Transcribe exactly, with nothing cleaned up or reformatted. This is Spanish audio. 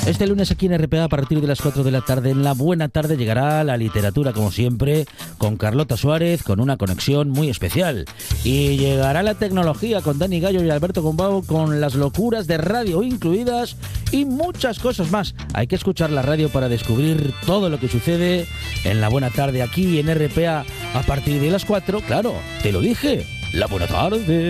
Este lunes aquí en R P A a partir de las cuatro de la tarde, en la buena tarde, llegará la literatura como siempre con Carlota Suárez, con una conexión muy especial. Y llegará la tecnología con Dani Gallo y Alberto Gombau, con las locuras de radio incluidas y muchas cosas más. Hay que escuchar la radio para descubrir todo lo que sucede en la buena tarde aquí en R P A a partir de las cuatro. Claro, te lo dije, la buena tarde.